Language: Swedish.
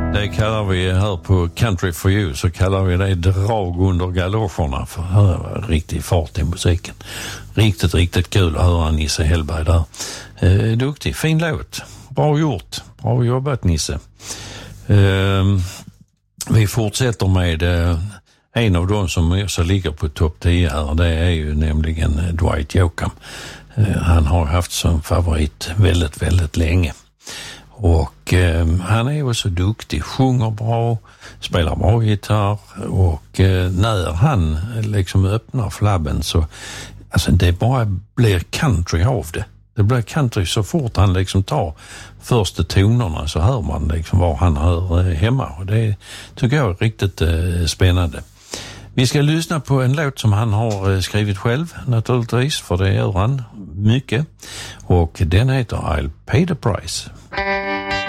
Det kallar vi här på Country for You, så kallar vi det drag under galoscherna, för här är riktig fart i musiken. Riktigt kul att höra Nisse Hellberg där. Duktig, fin låt. Bra gjort. Bra jobbat Nisse. Vi fortsätter med en av dem som också ligger på topp 10 här. Det är ju nämligen Dwight Yoakam. Han har haft som favorit väldigt länge. Och han är också duktig, sjunger bra, spelar bra gitarr, och när han liksom öppnar flabben så alltså det bara blir country av det. Det blir country så fort han liksom tar första tonerna, så hör man liksom var han hör hemma, och det tycker jag är riktigt spännande. Vi ska lyssna på en låt som han har skrivit själv naturligtvis, för det gör han mycket, och den heter I'll Pay the Price.